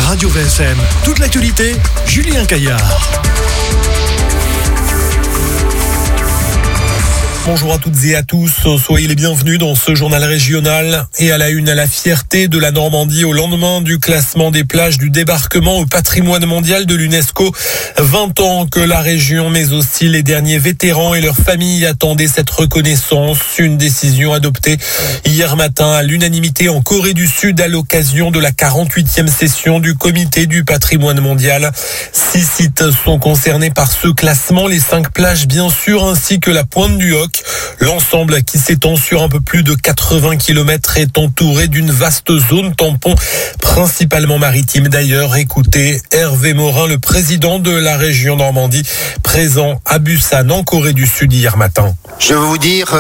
Radio VSM, toute l'actualité, Julien Caillard. Bonjour à toutes et à tous, soyez les bienvenus dans ce journal régional. Et à la une, à la fierté de la Normandie au lendemain du classement des plages du débarquement au patrimoine mondial de l'UNESCO. 20 ans que la région, mais aussi les derniers vétérans et leurs familles attendaient cette reconnaissance. Une décision adoptée hier matin à l'unanimité en Corée du Sud à l'occasion de la 48e session du comité du patrimoine mondial. 6 sites sont concernés par ce classement, les 5 plages bien sûr, ainsi que la pointe du Hoc. L'ensemble, qui s'étend sur un peu plus de 80 km, est entouré d'une vaste zone tampon, principalement maritime d'ailleurs. Écoutez Hervé Morin, le président de la région Normandie, présent à Busan en Corée du Sud hier matin. Je veux vous dire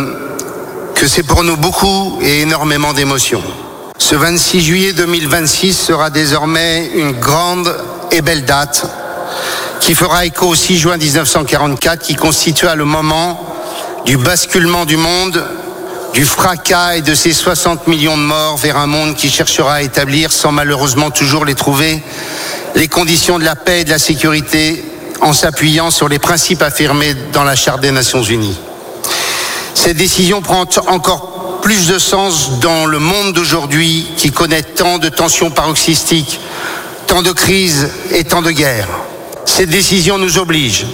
que c'est pour nous beaucoup et énormément d'émotions. Ce 26 juillet 2026 sera désormais une grande et belle date qui fera écho au 6 juin 1944 qui constitua le moment du basculement du monde, du fracas et de ses 60 millions de morts vers un monde qui cherchera à établir, sans malheureusement toujours les trouver, les conditions de la paix et de la sécurité en s'appuyant sur les principes affirmés dans la Charte des Nations Unies. Cette décision prend encore plus de sens dans le monde d'aujourd'hui qui connaît tant de tensions paroxystiques, tant de crises et tant de guerres. Cette décision nous oblige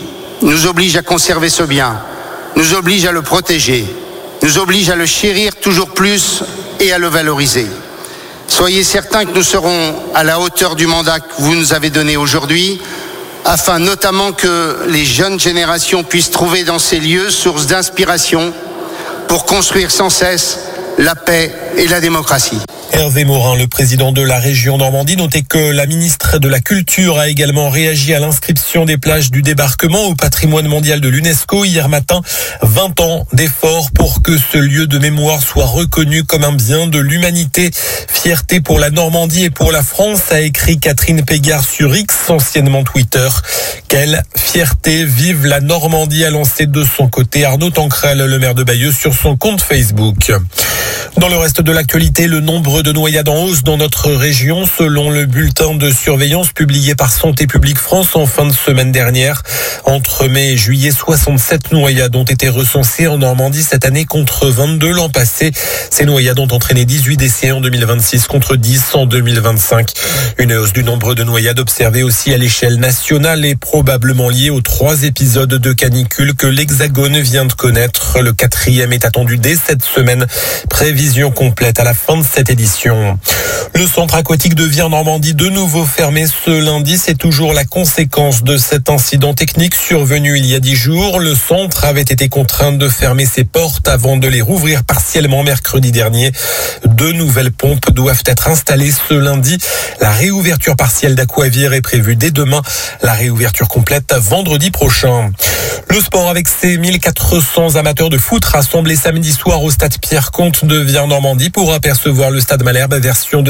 à conserver ce bien, nous oblige à le protéger, nous oblige à le chérir toujours plus et à le valoriser. Soyez certains que nous serons à la hauteur du mandat que vous nous avez donné aujourd'hui, afin notamment que les jeunes générations puissent trouver dans ces lieux source d'inspiration pour construire sans cesse la paix et la démocratie. Hervé Morin, le président de la région Normandie, notait que la ministre de la Culture a également réagi à l'inscription des plages du débarquement au patrimoine mondial de l'UNESCO hier matin. 20 ans d'efforts pour que ce lieu de mémoire soit reconnu comme un bien de l'humanité. Fierté pour la Normandie et pour la France, a écrit Catherine Pégard sur X, anciennement Twitter. Quelle fierté, vive la Normandie, a lancé de son côté Arnaud Tancrel, le maire de Bayeux, sur son compte Facebook. Dans le reste de l'actualité, le nombre de noyades en hausse dans notre région, selon le bulletin de surveillance publié par Santé publique France en fin de semaine dernière. Entre mai et juillet, 67 noyades ont été recensées en Normandie cette année contre 22 l'an passé. Ces noyades ont entraîné 18 décès en 2026 contre 10 en 2025. Une hausse du nombre de noyades observée aussi à l'échelle nationale est probablement liée aux 3 épisodes de canicule que l'Hexagone vient de connaître. Le 4e est attendu dès cette semaine. Prévision complète à la fin de cette édition. Le centre aquatique de Vire-Normandie, de nouveau fermé ce lundi, c'est toujours la conséquence de cet incident technique survenu il y a 10 jours. Le centre avait été contraint de fermer ses portes avant de les rouvrir partiellement mercredi dernier. 2 nouvelles pompes doivent être installées ce lundi. La réouverture partielle d'Aquavire est prévue dès demain. La réouverture complète vendredi prochain. Le sport avec ses 1400 amateurs de foot rassemblés samedi soir au stade Pierre-Comte de Vire-Normandie pour apercevoir le stade Malherbe version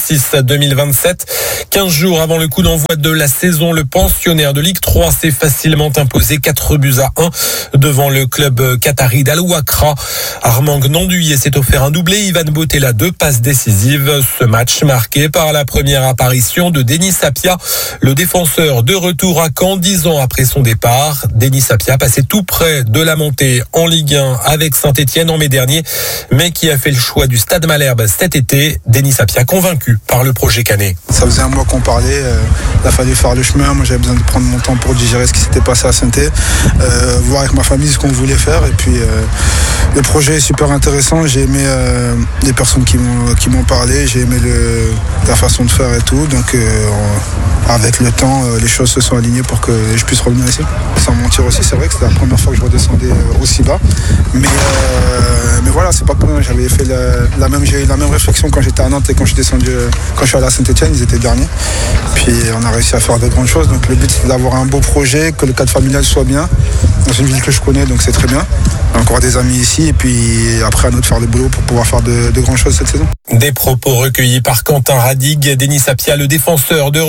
2026-2027. 15 jours avant le coup d'envoi de la saison, le pensionnaire de Ligue 3 s'est facilement imposé 4-1 devant le club qatari d'Al Wakra. Armand Gnanduillet s'est offert un doublé, Ivan Botella 2 passes décisives. Ce match marqué par la première apparition de Denis Sapia, le défenseur de retour à Caen 10 ans après son départ. Denis Sapia passé tout près de la montée en Ligue 1 avec Saint-Etienne en mai dernier, mais qui a fait le choix du stade Malherbe cet été. Denis Sapia convaincu par le projet canet. Ça faisait un mois qu'on parlait, il a fallu faire le chemin. Moi j'avais besoin de prendre mon temps pour digérer ce qui s'était passé à Saint-Etienne, voir avec ma famille ce qu'on voulait faire, et puis le projet est super intéressant. J'ai aimé les personnes qui m'ont parlé, j'ai aimé la façon de faire et tout, donc avec le temps les choses se sont alignées pour que je puisse revenir ici. Sans mentir aussi, c'est vrai que c'était la première fois que je redescendais aussi bas, mais voilà, c'est pas pour rien. J'avais fait j'ai eu la même réflexion quand j'étais à Nantes et quand je suis allé à Saint-Etienne, ils étaient derniers. Puis on a réussi à faire de grandes choses. Donc le but c'est d'avoir un beau projet, que le cadre familial soit bien, dans une ville que je connais, donc c'est très bien. Encore des amis ici, et puis après à nous de faire le boulot pour pouvoir faire de grandes choses cette saison. Des propos recueillis par Quentin Radig. Denis Sapia, le défenseur de retour à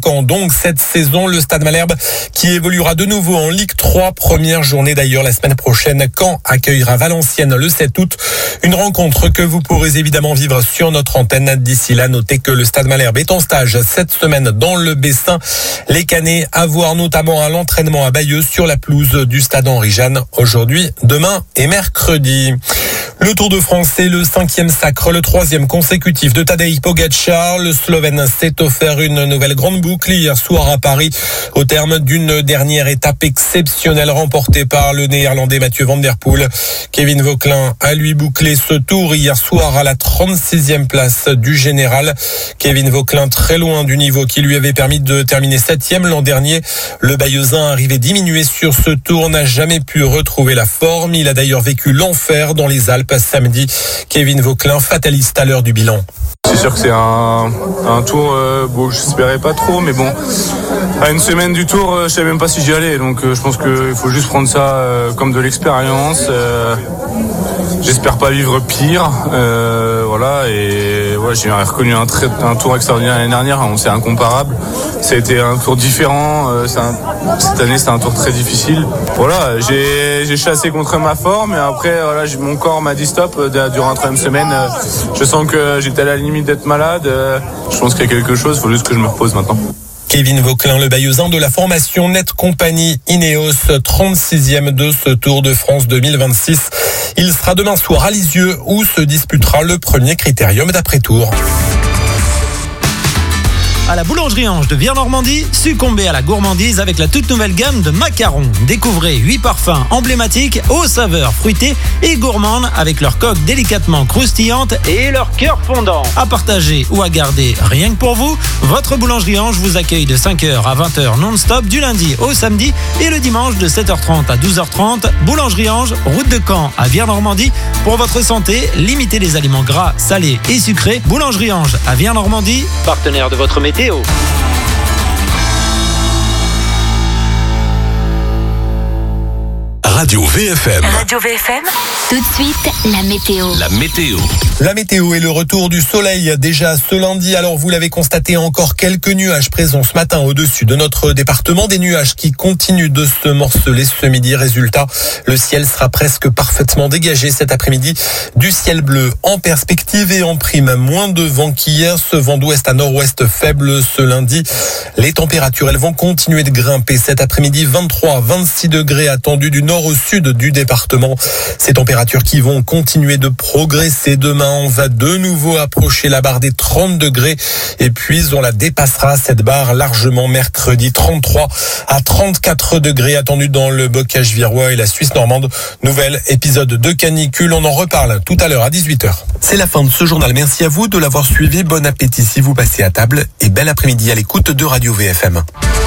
ans donc cette saison. Le Stade Malherbe qui évoluera de nouveau en Ligue 3. Première journée d'ailleurs la semaine prochaine. Caen accueillera Valenciennes le 7 août. Une rencontre que vous pourrez évidemment vivre sur notre antenne. D'ici là, notez que le Stade Malherbe est en stage cette semaine dans le Bessin. Les Canets à voir notamment à l'entraînement à Bayeux sur la pelouse du Stade Henri-Jeanne aujourd'hui, demain et mercredi. Le Tour de France, c'est le 5e sacre, le 3e consécutif de Tadej Pogačar. Le Slovène s'est offert une nouvelle grande boucle hier soir à Paris au terme d'une dernière étape exceptionnelle remportée par le Néerlandais Mathieu van der Poel. Kevin Vauquelin a lui bouclé ce tour hier soir à la 36e place du général. Kevin Vauquelin très loin du niveau qui lui avait permis de terminer 7e l'an dernier. Le Bayeuxin arrivé diminué sur ce tour n'a jamais pu retrouver la forme. Il a d'ailleurs vécu l'enfer dans les Alpes samedi. Kevin Vauquelin, fataliste à l'heure du bilan. C'est sûr que c'est un tour, bon, j'espérais pas trop, mais bon, à une semaine du tour, je savais même pas si j'y allais, donc je pense qu'il faut juste prendre ça comme de l'expérience. J'espère pas vivre pire, voilà, et ouais, j'ai reconnu un tour extraordinaire l'année dernière, c'est incomparable. Ça a été un tour différent, cette année c'est un tour très difficile. Voilà, j'ai chassé contre ma forme, et après voilà, mon corps m'a dit stop durant la 3e semaine. Je sens que j'étais à la limite d'être malade. Je pense qu'il y a quelque chose, il faut juste que je me repose maintenant. Kevin Vauquelin, le Bayeuxin de la formation Net Company Ineos, 36e de ce Tour de France 2026. Il sera demain soir à Lisieux où se disputera le premier critérium d'après-tour. À la boulangerie Ange de Vire-Normandie, succombez à la gourmandise avec la toute nouvelle gamme de macarons. Découvrez 8 parfums emblématiques aux saveurs fruitées et gourmandes avec leur coque délicatement croustillante et leur cœur fondant. À partager ou à garder rien que pour vous, votre boulangerie Ange vous accueille de 5h à 20h non-stop du lundi au samedi et le dimanche de 7h30 à 12h30. Boulangerie Ange, route de Caen à Vire-Normandie. Pour votre santé, limitez les aliments gras, salés et sucrés. Boulangerie Ange à Vire-Normandie, partenaire de votre météo. Radio VFM. Radio VFM, tout de suite, la météo. La météo et le retour du soleil déjà ce lundi. Alors vous l'avez constaté, encore quelques nuages présents ce matin au-dessus de notre département. Des nuages qui continuent de se morceler ce midi. Résultat, le ciel sera presque parfaitement dégagé cet après-midi. Du ciel bleu en perspective et en prime. Moins de vent qu'hier. Ce vent d'ouest à nord-ouest faible ce lundi. Les températures, elles vont continuer de grimper cet après-midi. 23-26 degrés attendus du nord au sud du département. Ces températures qui vont continuer de progresser demain. On va de nouveau approcher la barre des 30 degrés et puis on la dépassera cette barre largement mercredi. 33 à 34 degrés attendus dans le bocage virois et la Suisse normande. Nouvel épisode de canicule. On en reparle tout à l'heure à 18h. C'est la fin de ce journal. Merci à vous de l'avoir suivi. Bon appétit si vous passez à table et bel après-midi à l'écoute de Radio VFM.